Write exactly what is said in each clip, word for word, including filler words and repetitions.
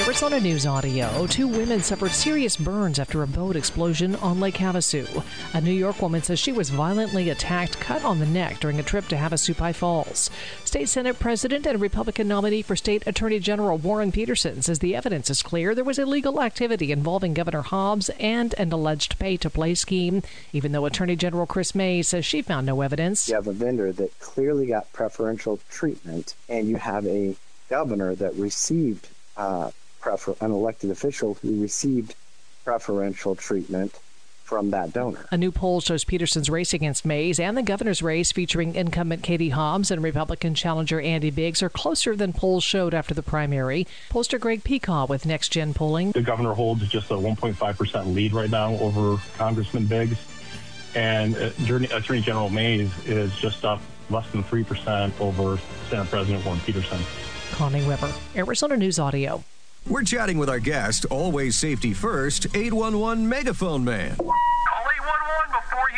Arizona News Audio. Two women suffered serious burns after a boat explosion on Lake Havasu. A New York woman says she was violently attacked, cut on the neck during a trip to Havasupai Falls. State Senate President and Republican nominee for State Attorney General Warren Peterson says the evidence is clear there was illegal activity involving Governor Hobbs and an alleged pay-to-play scheme, even though Attorney General Chris May says she found no evidence. You have a vendor that clearly got preferential treatment, and you have a governor that received uh, prefer- an elected official who received preferential treatment from that donor. A new poll shows Peterson's race against Mays and the governor's race featuring incumbent Katie Hobbs and Republican challenger Andy Biggs are closer than polls showed after the primary. Pollster Greg Pecaw with Next Gen Polling. The governor holds just a one point five percent lead right now over Congressman Biggs, and Attorney General Mays is just up less than three percent over Senate President Warren Peterson. Connie Weber, Arizona News Audio. We're chatting with our guest, always safety first, eight one one Megaphone Man. Call eight one one before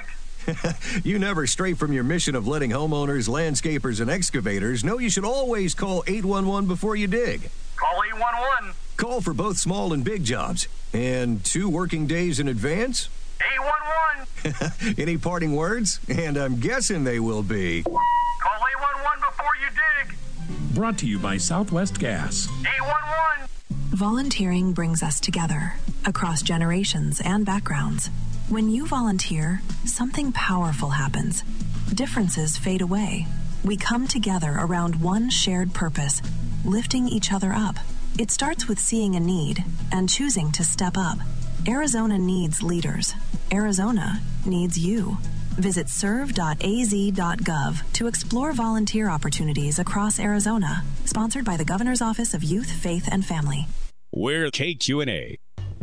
you dig. You never stray from your mission of letting homeowners, landscapers, and excavators know you should always call eight one one before you dig. Call eight one one. Call for both small and big jobs. And two working days in advance? eight one one. Any parting words? And I'm guessing they will be. Call eight one one before you dig. Brought to you by Southwest Gas. eight one one. Volunteering brings us together across generations and backgrounds. When you volunteer, something powerful happens. Differences fade away. We come together around one shared purpose, lifting each other up. It starts with seeing a need and choosing to step up. Arizona needs leaders. Arizona needs you. Visit serve dot a z dot gov to explore volunteer opportunities across Arizona. Sponsored by the Governor's Office of Youth, Faith, and Family. We're K Q N A.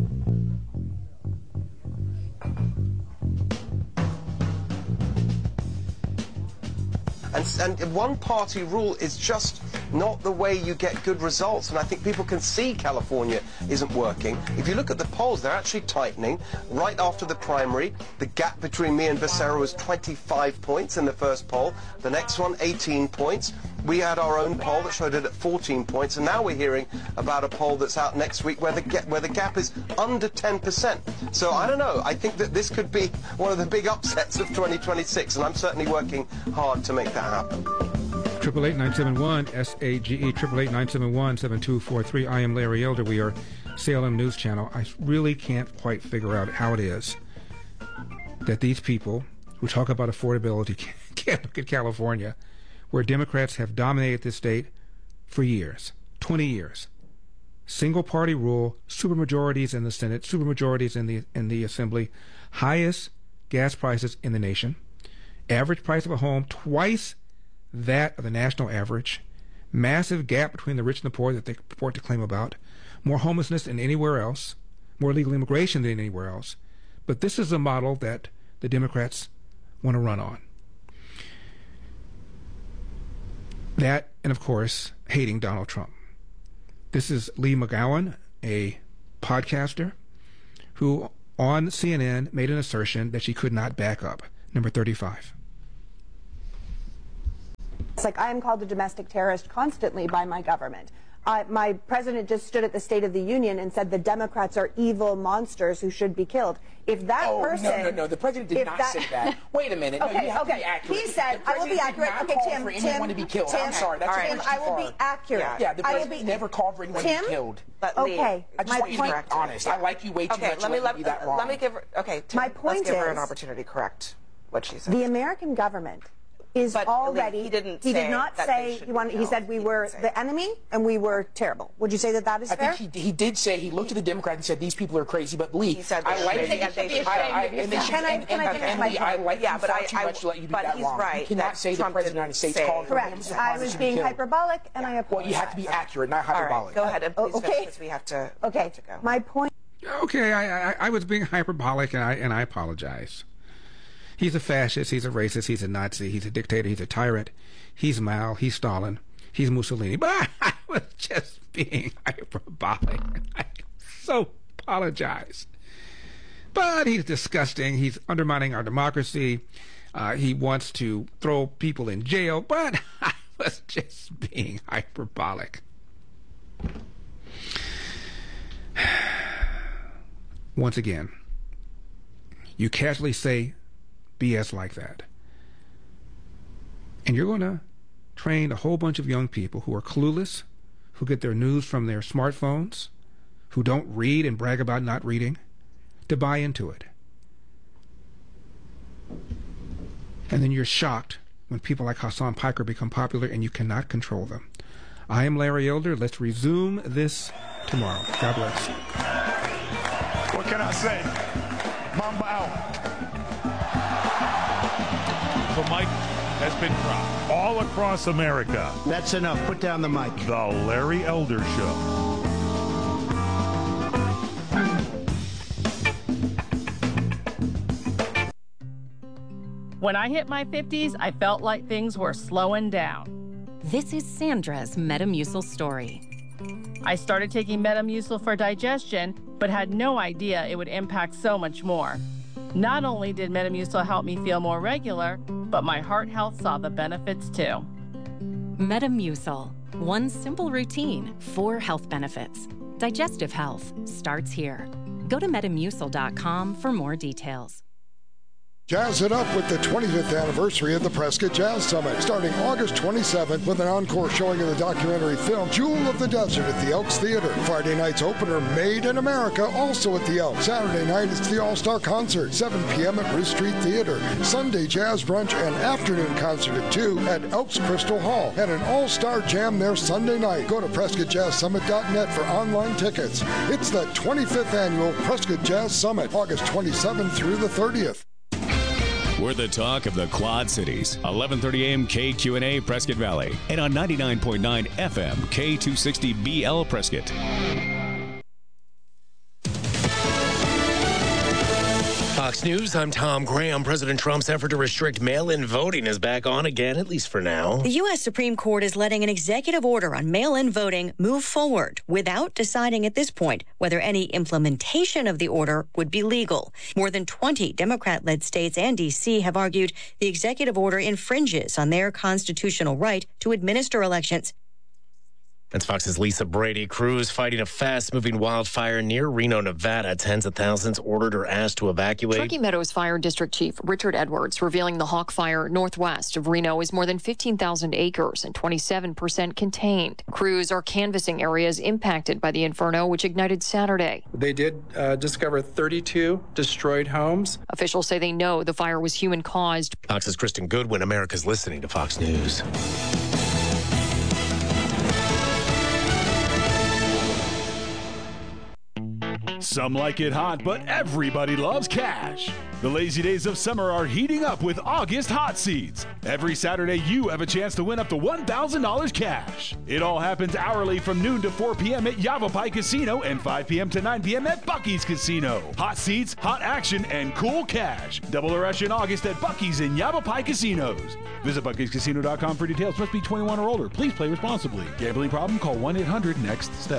And, and one-party rule is just not the way you get good results. And I think people can see California isn't working. If you look at the polls, they're actually tightening. Right after the primary, the gap between me and Becerra was twenty-five points in the first poll. The next one, eighteen points. We had our own poll that showed it at fourteen points. And now we're hearing about a poll that's out next week where the, ga- where the gap is under ten percent. So I don't know. I think that this could be one of the big upsets of twenty twenty-six. And I'm certainly working hard to make that happen. Triple eight nine seven one S A G E triple eight nine seven one seven two four three. I am Larry Elder. We are Salem News Channel. I really can't quite figure out how it is that these people who talk about affordability can't look at California, where Democrats have dominated this state for years, twenty years. Single party rule, supermajorities in the Senate, supermajorities in the in the Assembly, highest gas prices in the nation, average price of a home twice that of the national average, massive gap between the rich and the poor that they purport to claim about, more homelessness than anywhere else, more illegal immigration than anywhere else. But this is a model that the Democrats want to run on. That, and of course, hating Donald Trump. This is Lee McGowan, a podcaster, who on C N N made an assertion that she could not back up. Number thirty-five. It's like I am called a domestic terrorist constantly by my government. Uh, my president just stood at the State of the Union and said the Democrats are evil monsters who should be killed. If that oh, person... no, no, no. The president did not that, say that. Wait a minute. Okay, no, you have okay. to be accurate. He said, I will be accurate. Okay, Tim, for Tim, anyone to be killed. Tim, I'm sorry. That's Tim, I will be accurate. Yeah, yeah the president be, never called for anyone Tim? to be killed. But okay. I just my want you to be point, honest. Yeah. I like you way too okay, much let me, to let, be that wrong. Let me give her... Okay, Tim, my point let's give her is, an opportunity to correct what she said. The American government is but already... He didn't He say did not that say... He, wanted, he said we were the enemy and we were terrible. Would you say that that is I fair? think he, he did say, he looked at the Democrats and said, these people are crazy, but Lee, he said I like they, they, they should, I, I, and they should, can I, and, can and, I finish and my Lee, point? I like yeah, you but far I, too I, much to let you do but that he's wrong. right. You cannot say Trump the President of the United States say, called for him Correct. to I was being hyperbolic and I apologize. Well, you have to be accurate, not hyperbolic. Right, go ahead and please okay. finish because we have to, okay. have to go. My point... Okay, I, I, I was being hyperbolic and I, and I apologize. He's a fascist, he's a racist, he's a Nazi, he's a dictator, he's a tyrant, he's Mao, he's Stalin, he's Mussolini. But I was just being hyperbolic. I so apologize. But he's disgusting. He's undermining our democracy. Uh, he wants to throw people in jail. But I was just being hyperbolic. once again, you casually say B S like that, and you're going to train a whole bunch of young people who are clueless, who get their news from their smartphones, who don't read and brag about not reading, to buy into it. And then you're shocked when people like Hasan Piker become popular and you cannot control them. I am Larry Elder. Let's resume this tomorrow. God bless. What can I say? Mamba out. The mic has been dropped. All across America. That's enough. Put down the mic. The Larry Elder Show. When I hit my fifties, I felt like things were slowing down. This is Sandra's Metamucil story. I started taking Metamucil for digestion, but had no idea it would impact so much more. Not only did Metamucil help me feel more regular, but my heart health saw the benefits too. Metamucil. One simple routine, four health benefits. Digestive health starts here. Go to metamucil dot com for more details. Jazz it up with the twenty-fifth anniversary of the Prescott Jazz Summit, starting August twenty-seventh with an encore showing of the documentary film Jewel of the Desert at the Elks Theater. Friday night's opener, Made in America, also at the Elks. Saturday night is the All-Star Concert, seven p.m. at Ruth Street Theater. Sunday jazz brunch and afternoon concert at two at Elks Crystal Hall. And an all-star jam there Sunday night. Go to prescott jazz summit dot net for online tickets. It's the twenty-fifth annual Prescott Jazz Summit, August twenty-seventh through the thirtieth. We're the talk of the Quad Cities. eleven thirty a.m. K Q N A Prescott Valley. And on ninety-nine point nine F M K two sixty B L Prescott. Fox News, I'm Tom Graham. President Trump's effort to restrict mail-in voting is back on again, at least for now. The U S Supreme Court is letting an executive order on mail-in voting move forward without deciding at this point whether any implementation of the order would be legal. More than twenty Democrat-led states and D C have argued the executive order infringes on their constitutional right to administer elections. That's Fox's Lisa Brady. Crews fighting a fast-moving wildfire near Reno, Nevada. Tens of thousands ordered or asked to evacuate. Truckee Meadows Fire District Chief Richard Edwards revealing the Hawk Fire northwest of Reno is more than fifteen thousand acres and twenty-seven percent contained. Crews are canvassing areas impacted by the inferno, which ignited Saturday. They did uh, discover thirty-two destroyed homes. Officials say they know the fire was human-caused. Fox's Kristen Goodwin. America's listening to Fox News. Some like it hot, but everybody loves cash. The lazy days of summer are heating up with August Hot Seats. Every Saturday, you have a chance to win up to one thousand dollars cash. It all happens hourly from noon to four p.m. at Yavapai Casino and five p.m. to nine p.m. at Buc-ee's Casino. Hot seats, hot action, and cool cash. Double the rush in August at Buc-ee's and Yavapai Casinos. Visit Buc Ee's Casino dot com for details. Must be twenty-one or older. Please play responsibly. Gambling problem? Call one eight hundred next step.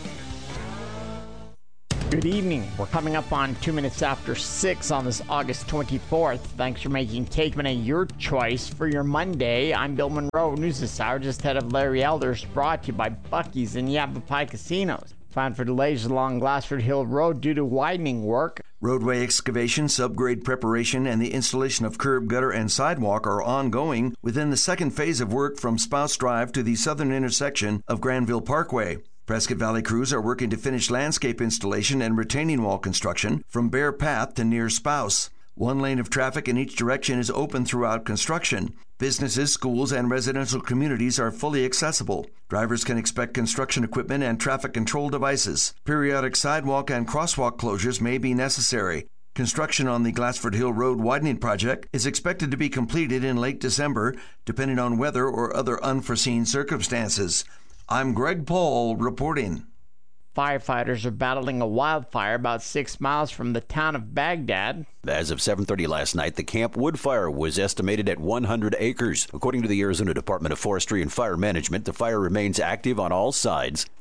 Good evening. We're coming up on two minutes after six on this August twenty-fourth. Thanks for making K Q N A your choice for your Monday. I'm Bill Monroe. News this hour just ahead of Larry Elders, brought to you by Buc-ee's and Yavapai Casinos. Found for delays along Glassford Hill Road due to widening work. Roadway excavation, subgrade preparation, and the installation of curb, gutter, and sidewalk are ongoing within the second phase of work from Spouse Drive to the southern intersection of Granville Parkway. Prescott Valley crews are working to finish landscape installation and retaining wall construction from Bear Path to near Spouse. One lane of traffic in each direction is open throughout construction. Businesses, schools, and residential communities are fully accessible. Drivers can expect construction equipment and traffic control devices. Periodic sidewalk and crosswalk closures may be necessary. Construction on the Glassford Hill Road widening project is expected to be completed in late December, depending on weather or other unforeseen circumstances. I'm Greg Paul reporting. Firefighters are battling a wildfire about six miles from the town of Baghdad. As of seven thirty last night, the Camp Wood fire was estimated at one hundred acres. According to the Arizona Department of Forestry and Fire Management, the fire remains active on all sides.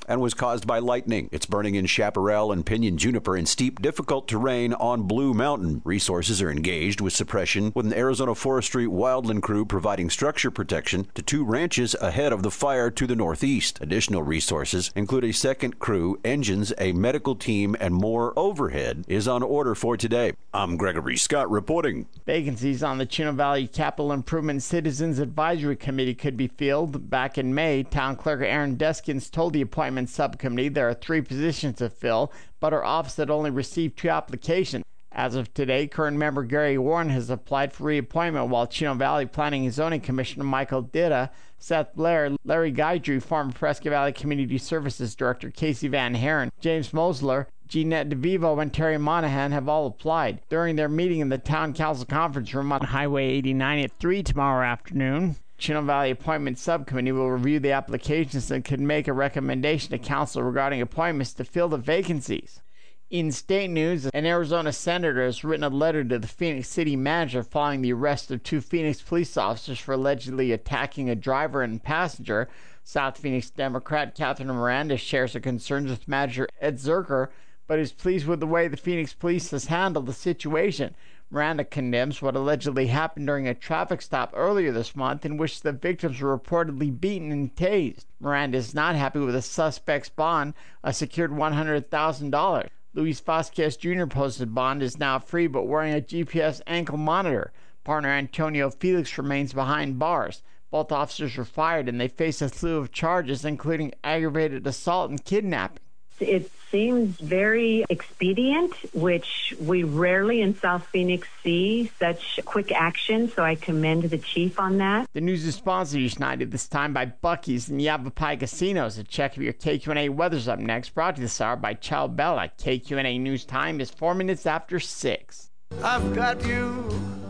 and was caused by lightning. It's burning in chaparral and pinyon juniper in steep, difficult terrain on Blue Mountain. Resources are engaged with suppression, with an Arizona Forestry wildland crew providing structure protection to two ranches ahead of the fire to the northeast. Additional resources include a second crew, engines, a medical team, and more overhead is on order for today. I'm Gregory Scott reporting. Vacancies on the Chino Valley Capital Improvement Citizens Advisory Committee could be filled. Back in May, Town Clerk Aaron Deskins told the appointment subcommittee there are three positions to fill, but her office had only received two applications. As of today, current member Gary Warren has applied for reappointment, while Chino Valley Planning and Zoning Commissioner Michael Ditta, Seth Blair, Larry Guidry, former Prescott Valley Community Services Director Casey Van Haren, James Mosler, Jeanette DeVivo, and Terry Monahan have all applied. During their meeting in the Town Council Conference Room on Highway eighty-nine at three tomorrow afternoon, Chino Valley Appointment Subcommittee will review the applications and could make a recommendation to Council regarding appointments to fill the vacancies. In state news, an Arizona senator has written a letter to the Phoenix City manager following the arrest of two Phoenix police officers for allegedly attacking a driver and passenger. South Phoenix Democrat Catherine Miranda shares her concerns with manager Ed Zerker, but is pleased with the way the Phoenix police has handled the situation. Miranda condemns what allegedly happened during a traffic stop earlier this month in which the victims were reportedly beaten and tased. Miranda is not happy with the suspect's bond, a secured one hundred thousand dollars. Luis Vasquez Junior posted bond is now free but wearing a G P S ankle monitor. Partner Antonio Felix remains behind bars. Both officers were fired and they face a slew of charges, including aggravated assault and kidnapping. It seems very expedient, which we rarely in South Phoenix see such quick action, so I commend the chief on that. The news is sponsored each night at this time by Buc-ee's and Yavapai Casinos. A check of your K Q N A weather's up next, brought to you this hour by Chow Bella. K Q N A news time is four minutes after six. I've got you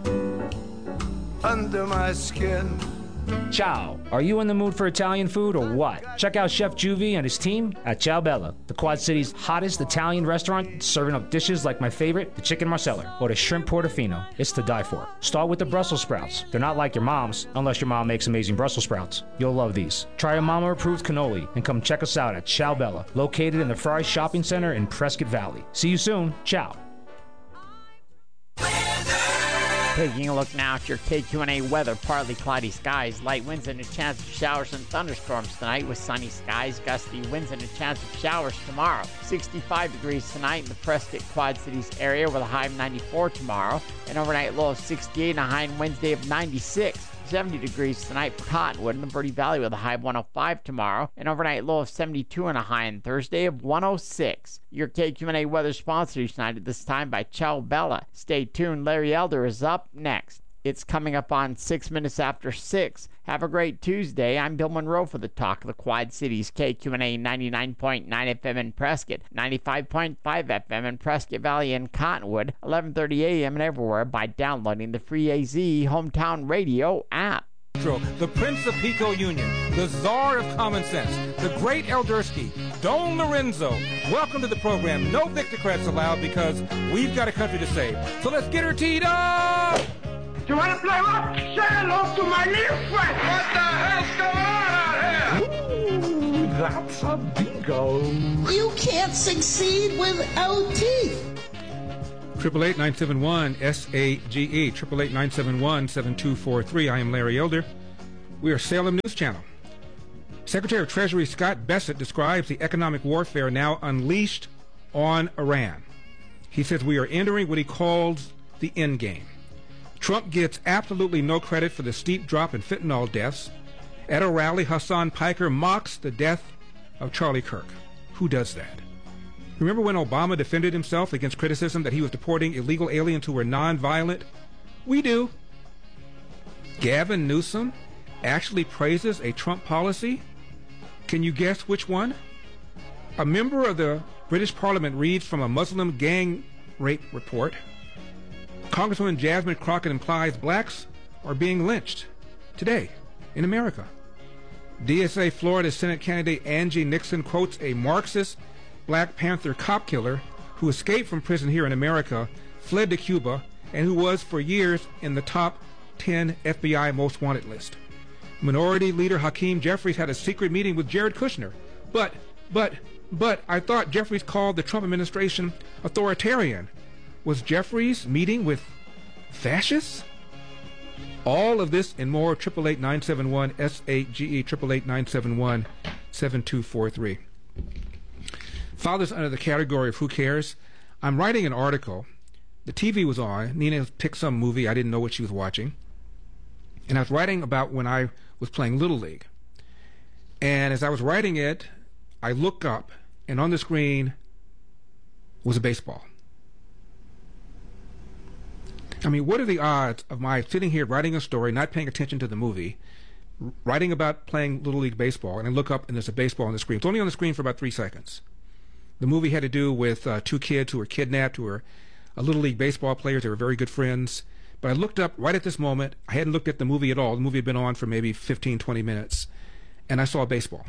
under my skin. Ciao. Are you in the mood for Italian food or what? Check out Chef Juvie and his team at Ciao Bella, the Quad City's hottest Italian restaurant, serving up dishes like my favorite, the chicken marsala, or the shrimp portofino. It's to die for. Start with the Brussels sprouts. They're not like your mom's, unless your mom makes amazing Brussels sprouts. You'll love these. Try a mama-approved cannoli and come check us out at Ciao Bella, located in the Fry Shopping Center in Prescott Valley. See you soon. Ciao. Taking a look now at your K Q N A weather. Partly cloudy skies, light winds and a chance of showers and thunderstorms tonight with sunny skies, gusty winds and a chance of showers tomorrow. sixty-five degrees tonight in the Prescott Quad Cities area with a high of ninety-four tomorrow. An overnight low of sixty-eight and a high on Wednesday of ninety-six. seventy degrees tonight for Cottonwood in the Verde Valley with a high of one oh five tomorrow. An overnight low of seventy-two and a high on Thursday of one oh six. Your K Q N A weather sponsored each night at this time by Chow Bella. Stay tuned. Larry Elder is up next. It's coming up on six minutes after six. Have a great Tuesday. I'm Bill Monroe for the Talk of the Quad Cities. K Q N A ninety-nine point nine F M in Prescott, ninety-five point five F M in Prescott Valley and Cottonwood, eleven thirty A M and everywhere by downloading the free A Z Hometown Radio app. The Prince of Pico Union, the Czar of Common Sense, the Great Eldersky, Don Lorenzo. Welcome to the program. No Victocrats allowed because we've got a country to save. So let's get her teed up! You want to play what? Say hello to my little friend. What the hell's going on out here? Ooh, that's a bingo. You can't succeed without teeth. Triple eight nine seven one S A G E. Triple eight nine seven one seven two four three. I am Larry Elder. We are Salem News Channel. Secretary of Treasury Scott Bessent describes the economic warfare now unleashed on Iran. He says we are entering what he calls the end game. Trump gets absolutely no credit for the steep drop in fentanyl deaths. At a rally, Hassan Piker mocks the death of Charlie Kirk. Who does that? Remember when Obama defended himself against criticism that he was deporting illegal aliens who were nonviolent? We do. Gavin Newsom actually praises a Trump policy. Can you guess which one? A member of the British Parliament reads from a Muslim gang rape report. Congresswoman Jasmine Crockett implies blacks are being lynched today in America. D S A Florida Senate candidate Angie Nixon quotes a Marxist Black Panther cop killer who escaped from prison here in America, fled to Cuba, and who was for years in the top ten F B I most wanted list. Minority Leader Hakeem Jeffries had a secret meeting with Jared Kushner, but But, but I thought Jeffries called the Trump administration authoritarian. Was Jeffries meeting with fascists? All of this and more. Triple eight nine seven one S A G E. Triple eight nine seven one seven two four three. File this under the category of who cares. I'm writing an article. The T V was on. Nina picked some movie. I didn't know what she was watching. And I was writing about when I was playing Little League. And as I was writing it, I look up, and on the screen was a baseball. I mean, what are the odds of my sitting here writing a story, not paying attention to the movie, writing about playing Little League baseball, and I look up and there's a baseball on the screen. It's only on the screen for about three seconds. The movie had to do with uh, two kids who were kidnapped, who were uh, Little League baseball players. They were very good friends. But I looked up right at this moment. I hadn't looked at the movie at all. The movie had been on for maybe fifteen, twenty minutes. And I saw baseball.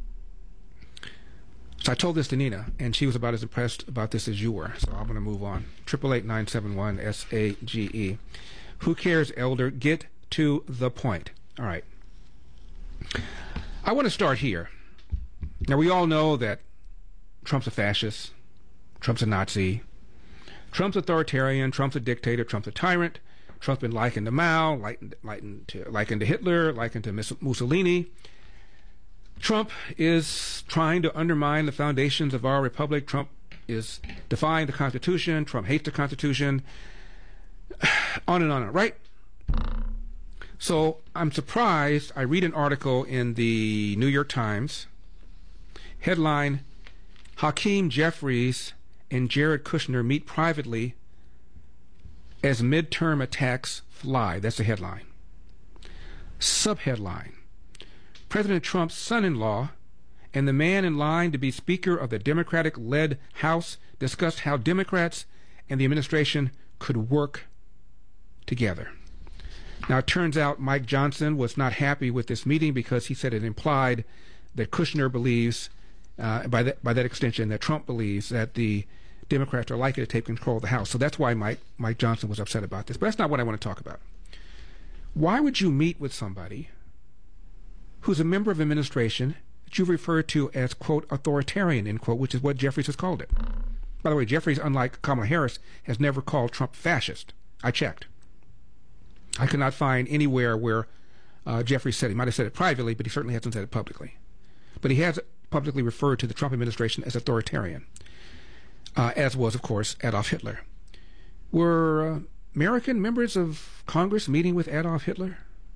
So I told this to Nina, and she was about as impressed about this as you were. So I'm going to move on. Triple eight nine seven one S A G E. Who cares, Elder? Get to the point. All right. I want to start here. Now, we all know that Trump's a fascist. Trump's a Nazi. Trump's authoritarian. Trump's a dictator. Trump's a tyrant. Trump's been likened to Mao, likened, likened, to, likened to Hitler, likened to Mussolini. Trump is trying to undermine the foundations of our republic. Trump is defying the Constitution. Trump hates the Constitution. On and on, and right? So I'm surprised. I read an article in the New York Times. Headline, Hakeem Jeffries and Jared Kushner meet privately as midterm attacks fly. That's the headline. Subheadline, President Trump's son-in-law and the man in line to be Speaker of the Democratic-led House discussed how Democrats and the administration could work together. Now, it turns out Mike Johnson was not happy with this meeting because he said it implied that Kushner believes, uh, by, that, by that extension, that Trump believes that the Democrats are likely to take control of the House. So that's why Mike, Mike Johnson was upset about this. But that's not what I want to talk about. Why would you meet with somebody who's a member of administration that you've referred to as, quote, authoritarian, end quote, which is what Jeffries has called it? By the way, Jeffries, unlike Kamala Harris, has never called Trump fascist. I checked. I could not find anywhere where uh, Jeffries said it. He might have said it privately, but he certainly hasn't said it publicly. But he has publicly referred to the Trump administration as authoritarian, uh, as was, of course, Adolf Hitler. Were uh, American members of Congress meeting with Adolf Hitler?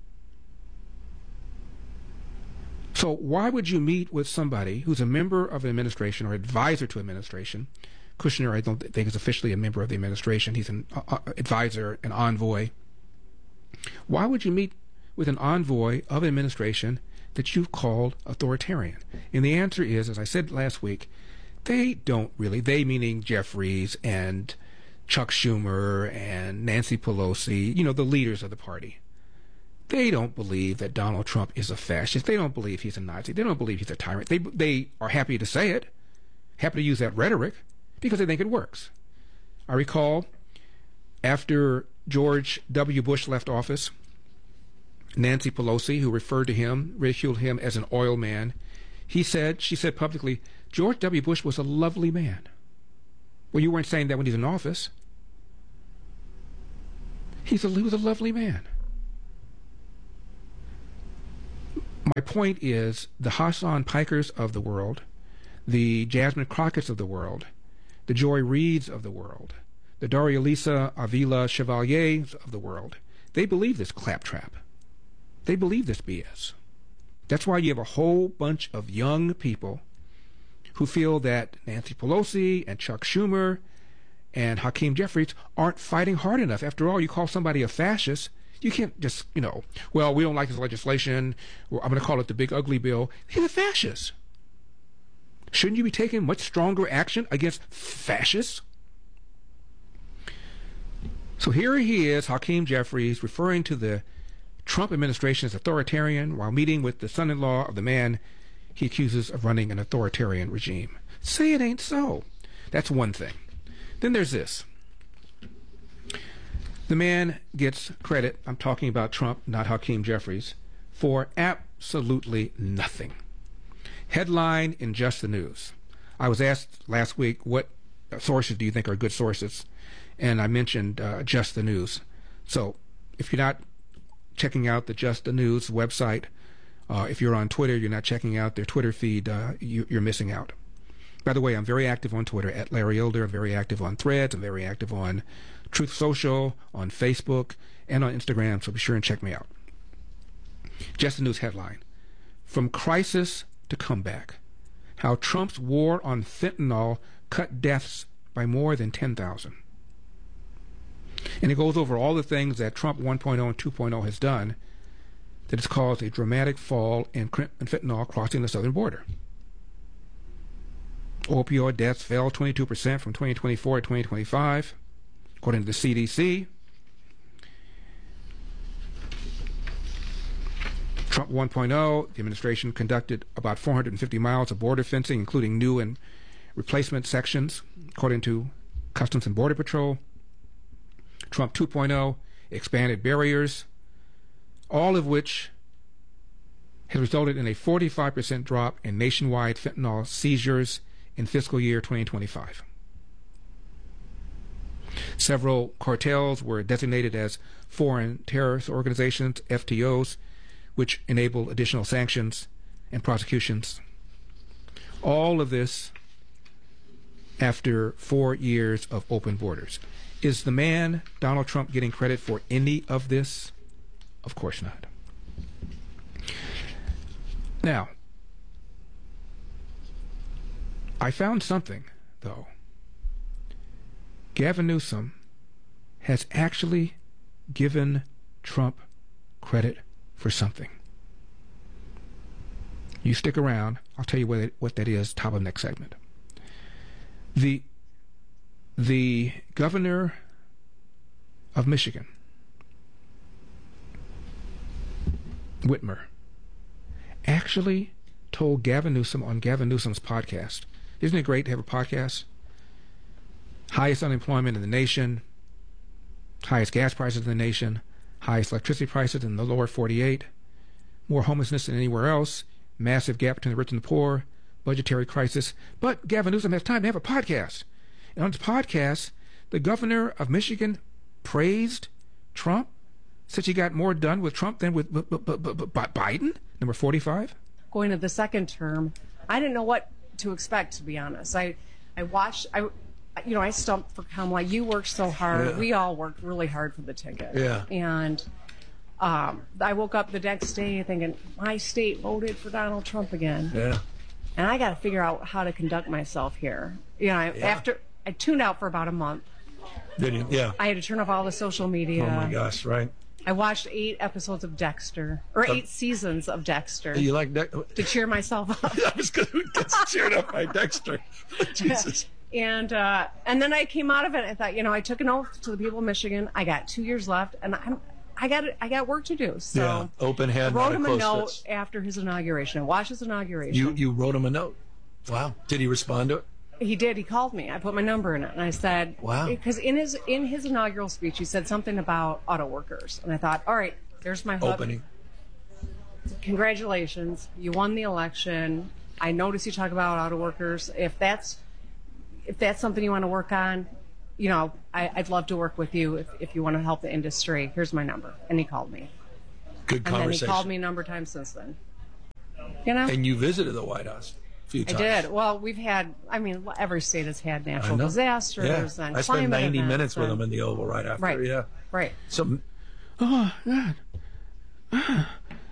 So why would you meet with somebody who's a member of an administration or advisor to administration? Kushner, I don't think, is officially a member of the administration. He's an uh, advisor, an envoy. Why would you meet with an envoy of an administration that you've called authoritarian? And the answer is, as I said last week, they don't really, they meaning Jeffries and Chuck Schumer and Nancy Pelosi, you know, the leaders of the party. They don't believe that Donald Trump is a fascist. They don't believe he's a Nazi. They don't believe he's a tyrant. They they are happy to say it, happy to use that rhetoric, because they think it works. I recall after George W. Bush left office, Nancy Pelosi, who referred to him, ridiculed him as an oil man, he said, she said publicly, George W. Bush was a lovely man. Well, you weren't saying that when he's in office. He's a, he was a lovely man. My point is, the Hassan Pikers of the world, the Jasmine Crockett's of the world, the Joy Reids of the world, the Daria Lisa Avila Chevaliers of the world, they believe this claptrap. They believe this B S. That's why you have a whole bunch of young people who feel that Nancy Pelosi and Chuck Schumer and Hakeem Jeffries aren't fighting hard enough. After all, you call somebody a fascist, you can't just, you know, well, we don't like this legislation, or I'm going to call it the big ugly bill. He's a fascist. Shouldn't you be taking much stronger action against fascists? So here he is, Hakeem Jeffries, referring to the Trump administration as authoritarian while meeting with the son-in-law of the man he accuses of running an authoritarian regime. Say it ain't so. That's one thing. Then there's this. The man gets credit, I'm talking about Trump, not Hakeem Jeffries, for absolutely nothing. Headline in Just the News. I was asked last week, what sources do you think are good sources? And I mentioned uh, Just the News. So if you're not checking out the Just the News website, uh, if you're on Twitter, you're not checking out their Twitter feed, uh, you, you're missing out. By the way, I'm very active on Twitter, at Larry Elder. I'm very active on Threads. I'm very active on Truth Social, on Facebook, and on Instagram, so be sure and check me out. Just the News headline. From crisis to comeback. How Trump's war on fentanyl cut deaths by more than ten thousand. And it goes over all the things that Trump one point oh and two point oh has done that has caused a dramatic fall in fentanyl crossing the southern border. Opioid deaths fell twenty-two percent from twenty twenty-four to twenty twenty-five, according to the C D C. Trump one point oh, the administration conducted about four hundred fifty miles of border fencing, including new and replacement sections, according to Customs and Border Patrol. Trump two point oh, expanded barriers, all of which has resulted in a forty-five percent drop in nationwide fentanyl seizures in fiscal year twenty twenty-five. Several cartels were designated as foreign terrorist organizations, F T Os, which enable additional sanctions and prosecutions. All of this after four years of open borders. Is the man, Donald Trump, getting credit for any of this? Of course not. Now, I found something, though. Gavin Newsom has actually given Trump credit for something. You stick around, I'll tell you what, it, what that is, top of the next segment. The The governor of Michigan, Whitmer, actually told Gavin Newsom on Gavin Newsom's podcast. Isn't it great to have a podcast? Highest unemployment in the nation, highest gas prices in the nation, highest electricity prices in the lower forty-eight, more homelessness than anywhere else, massive gap between the rich and the poor, budgetary crisis. But Gavin Newsom has time to have a podcast. And on his podcast, the governor of Michigan praised Trump, said he got more done with Trump than with b- b- b- b- Biden, number forty-five. Going to the second term, I didn't know what to expect, to be honest. I, I watched, I, you know, I stumped for Kamala. You worked so hard. Yeah. We all worked really hard for the ticket. Yeah. And um, I woke up the next day thinking, my state voted for Donald Trump again. Yeah. And I got to figure out how to conduct myself here. You know, I, Yeah. after I tuned out for about a month. Did you? Yeah. I had to turn off all the social media. Oh my gosh! Right. I watched eight episodes of Dexter, or Uh, eight seasons of Dexter. You like Dex- to cheer myself up. I was going to get cheered up by Dexter. Jesus. And uh, and then I came out of it. I thought, you know, I took an oath to the people of Michigan. I got two years left, and I'm I got I got work to do. So Yeah. Open I hand. wrote not him a closed note fist. after his inauguration. I watched his inauguration. You you wrote him a note. Wow. Did he respond to it? He did. He called me. I put my number in it, and I said, Wow. Because in his in his inaugural speech, he said something about auto workers, and I thought, all right, there's my hook. Opening. Congratulations, you won the election. I noticed you talk about auto workers. If that's if that's something you want to work on, you know, I, I'd love to work with you if, if you want to help the industry. Here's my number. And he called me. Good And conversation. then he called me a number of times since then. You know? And you visited the White House a few I times. did. Well, we've had, I mean, every state has had I natural know. disasters Yeah. and I spent climate ninety events minutes with and- him in the Oval right after. Right. Yeah. Right. So, Oh, God. Ah.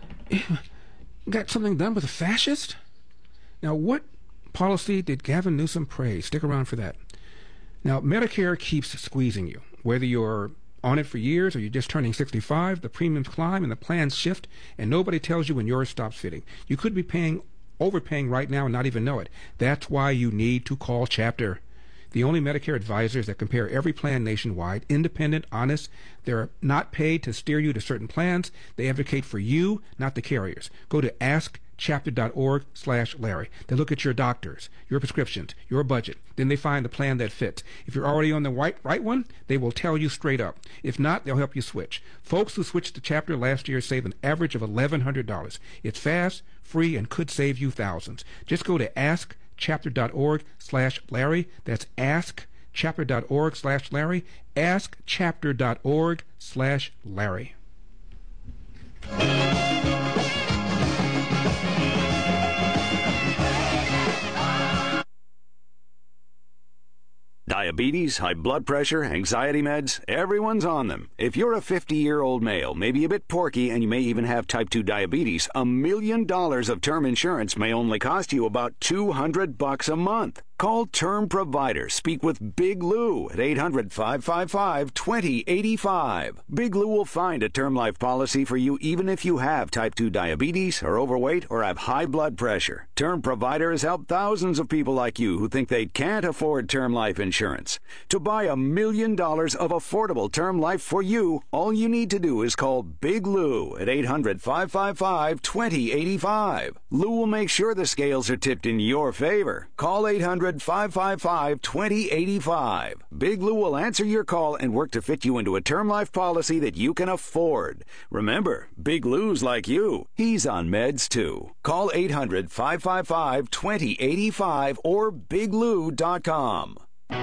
Got something done with a fascist? Now, what policy did Gavin Newsom praise? Stick around for that. Now, Medicare keeps squeezing you. Whether you're on it for years or you're just turning sixty-five, the premiums climb and the plans shift, and nobody tells you when yours stops fitting. You could be paying, overpaying right now and not even know it. That's why you need to call Chapter. The only Medicare advisors that compare every plan nationwide, independent, honest. They're not paid to steer you to certain plans. They advocate for you, not the carriers. Go to ask chapter dot org slash Larry. They look at your doctors, your prescriptions, your budget. Then they find the plan that fits. If you're already on the right, right one, they will tell you straight up. If not, they'll help you switch. Folks who switched to Chapter last year saved an average of eleven hundred dollars. It's fast, free and could save you thousands. Just go to askchapter.org slash Larry. That's askchapter.org slash Larry. askchapter.org slash Larry. Diabetes, high blood pressure, anxiety meds, everyone's on them. If you're a fifty-year-old male, maybe a bit porky, and you may even have type two diabetes, a million dollars of term insurance may only cost you about two hundred bucks a month. Call Term Provider. Speak with Big Lou at eight hundred, five five five, two zero eight five. Big Lou will find a term life policy for you even if you have type two diabetes, are overweight, or have high blood pressure. Term Provider has helped thousands of people like you who think they can't afford term life insurance. To buy a million dollars of affordable term life for you, all you need to do is call Big Lou at eight hundred, five five five, two zero eight five. Lou will make sure the scales are tipped in your favor. Call eight hundred, five five five, two zero eight five. Big Lou will answer your call and work to fit you into a term life policy that you can afford. Remember, Big Lou's like you. He's on meds too. Call eight hundred, five five five, two zero eight five or big lou dot com.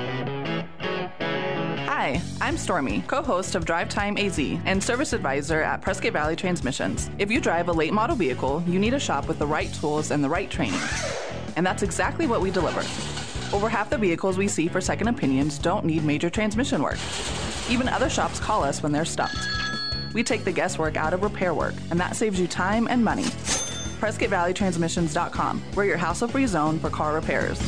Hi, I'm Stormy, co-host of Drive Time A Z and service advisor at Prescott Valley Transmissions. If you drive a late model vehicle, you need a shop with the right tools and the right training. And that's exactly what we deliver. Over half the vehicles we see for second opinions don't need major transmission work. Even other shops call us when they're stumped. We take the guesswork out of repair work, and that saves you time and money. Prescott Valley Transmissions dot com. We're your hassle-free zone for car repairs.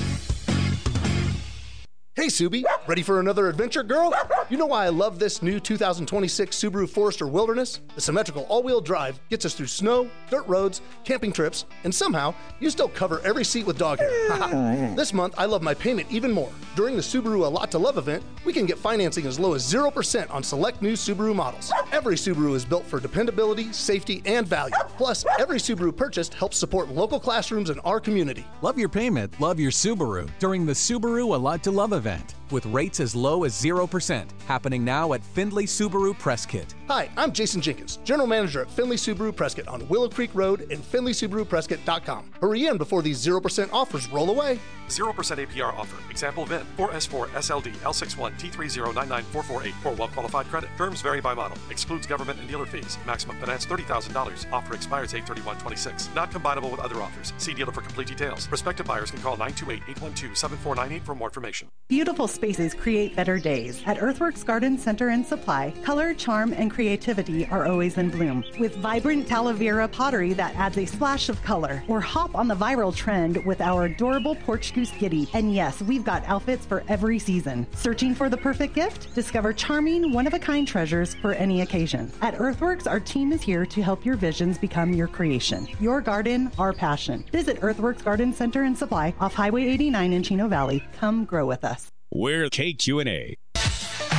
Hey, Subi, ready for another adventure, girl? You know why I love this new two thousand twenty-six Subaru Forester Wilderness? The symmetrical all-wheel drive gets us through snow, dirt roads, camping trips, and somehow you still cover every seat with dog hair. This month, I love my payment even more. During the Subaru A Lot to Love event, we can get financing as low as zero percent on select new Subaru models. Every Subaru is built for dependability, safety, and value. Plus, every Subaru purchased helps support local classrooms in our community. Love your payment, love your Subaru during the Subaru A Lot to Love event with rates as low as zero percent, happening now at Findlay Subaru Prescott. Hi, I'm Jason Jenkins, General Manager at Findlay Subaru Prescott on Willow Creek Road and Findlay Subaru Prescott dot com. Hurry in before these zero percent offers roll away. zero percent A P R offer. Example V I N four S four S L D L sixty-one T three zero nine nine four four eight for well-qualified credit. Terms vary by model. Excludes government and dealer fees. Maximum finance thirty thousand dollars. Offer expires eight thirty-one twenty-six. Not combinable with other offers. See dealer for complete details. Prospective buyers can call nine two eight, eight one two, seven four nine eight for more information. Beautiful spaces create better days. At Earthworks Garden Center and Supply, color, charm, and creativity are always in bloom. With vibrant Talavera pottery that adds a splash of color. Or hop on the viral trend with our adorable Porch Goose Giddy. And yes, we've got outfits for every season. Searching for the perfect gift? Discover charming, one-of-a-kind treasures for any occasion. At Earthworks, our team is here to help your visions become your creation. Your garden, our passion. Visit Earthworks Garden Center and Supply off Highway eighty-nine in Chino Valley. Come grow with us. We're K Q N A.